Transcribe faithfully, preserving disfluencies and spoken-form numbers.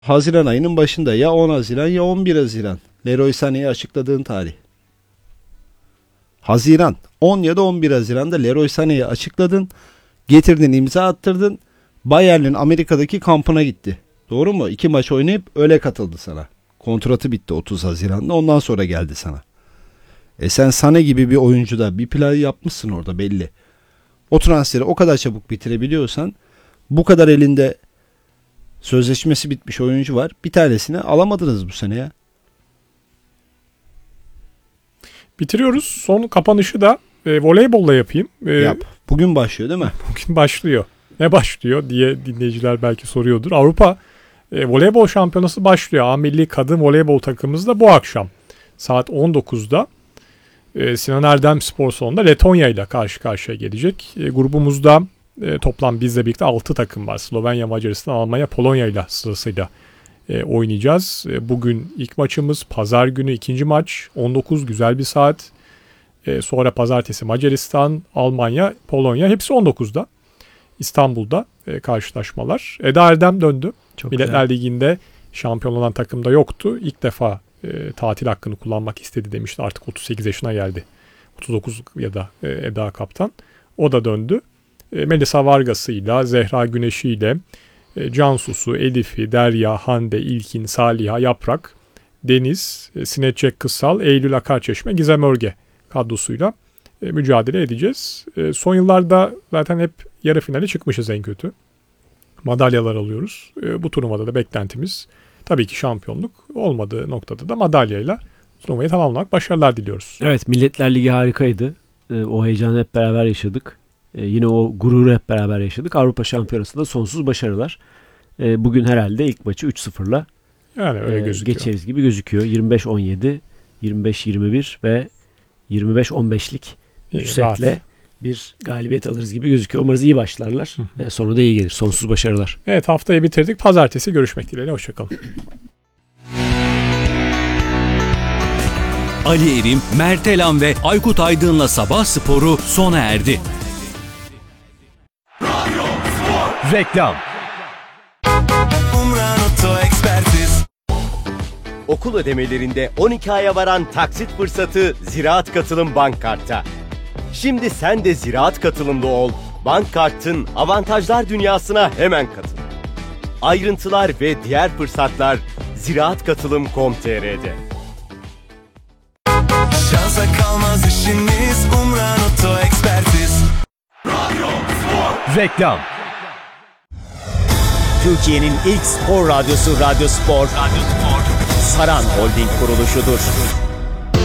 Haziran ayının başında ya on Haziran ya on bir Haziran. Leroy Sané'yi açıkladığın tarih. Haziran. on ya da on bir Haziran'da Leroy Sané'yi açıkladın. Getirdin, imza attırdın. Bayern'in Amerika'daki kampına gitti. Doğru mu? İki maç oynayıp öyle katıldı sana. Kontratı bitti otuz Haziran'da. Ondan sonra geldi sana. E sen Sané gibi bir oyuncuda bir plan yapmışsın orada belli. O transferi o kadar çabuk bitirebiliyorsan, bu kadar elinde sözleşmesi bitmiş oyuncu var. Bir tanesini alamadınız bu sene ya. Bitiriyoruz. Son kapanışı da e, voleybolla yapayım. E, Yap. Bugün başlıyor değil mi? Bugün başlıyor. Ne başlıyor diye dinleyiciler belki soruyordur. Avrupa e, Voleybol Şampiyonası başlıyor. A Milli Kadın Voleybol takımımız da bu akşam saat on dokuzda e, Sinan Erdem Spor Salonu'nda Letonya ile karşı karşıya gelecek. E, grubumuzda e, toplam bizle birlikte altı takım var. Slovenya, Macaristan, Almanya, Polonya ile sırasıyla e, oynayacağız. E, bugün ilk maçımız, pazar günü ikinci maç, on dokuz güzel bir saat. E, sonra pazartesi Macaristan, Almanya, Polonya, hepsi on dokuzda. İstanbul'da e, karşılaşmalar. Eda Erdem döndü. Çok Milletler güzel. Ligi'nde şampiyon olan takımda yoktu. İlk defa e, tatil hakkını kullanmak istedi demişti. Artık otuz sekiz yaşına geldi. otuz dokuz ya da e, Eda kaptan. O da döndü. E, Melisa Vargas'ıyla, Zehra Güneş'iyle, e, Cansu'su, Elif'i, Derya, Hande, İlkin, Saliha, Yaprak, Deniz, e, Sinet Çek Kıssal, Eylül Akarçeşme, Gizem Örge kadrosuyla e, mücadele edeceğiz. E, son yıllarda zaten hep yarı finale çıkmışız en kötü. Madalyalar alıyoruz. E, bu turnuvada da beklentimiz tabii ki şampiyonluk, olmadığı noktada da madalyayla turnuvayı tamamlamak, başarılar diliyoruz. Evet, Milletler Ligi harikaydı. E, o heyecanı hep beraber yaşadık. E, yine o gururu hep beraber yaşadık. Avrupa Şampiyonası'nda sonsuz başarılar. E, bugün herhalde ilk maçı üç sıfırla yani öyle e, gözüküyor. geçeriz gibi gözüküyor. yirmi beş on yedi, yirmi beş yirmi bir ve yirmi beş on beşlik üç setle bir galibiyet alırız gibi gözüküyor. Umarız iyi başlarlar. E, sonu da iyi gelir. Sonsuz başarılar. Evet, haftayı bitirdik. Pazartesi görüşmek dileğiyle. Hoşçakalın. Ali Erim, Mert Elan ve Aykut Aydın'la Sabah Sporu sona erdi. Reklam. Okul ödemelerinde on iki aya varan taksit fırsatı Ziraat Katılım Bank Kart'ta. Şimdi sen de Ziraat Katılımlı ol. Bank Kart'ın avantajlar dünyasına hemen katıl. Ayrıntılar ve diğer fırsatlar ziraat katılım nokta com nokta tr'de. Şansa kalmaz işiniz, Umran Oto Ekspertiz. Reklam. Türkiye'nin ilk spor radyosu Radyo Spor, Radyo Spor, Saran Holding kuruluşudur.